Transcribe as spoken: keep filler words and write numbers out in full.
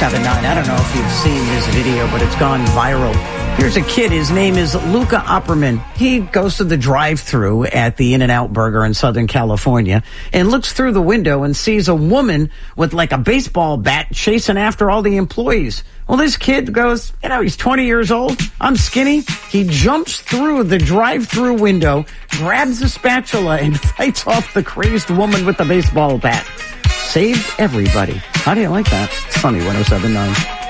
seven nine. I don't know if you've seen this video, but it's gone viral. Here's a kid. His name is Luca Opperman. He goes to the drive-thru at the In-N-Out Burger in Southern California and looks through the window and sees a woman with like a baseball bat chasing after all the employees. Well, this kid goes, you know, he's twenty years old. I'm skinny. He jumps through the drive-thru window, grabs a spatula, and fights off the crazed woman with the baseball bat. Saved everybody. How do you like that? Sunny one oh seven point nine.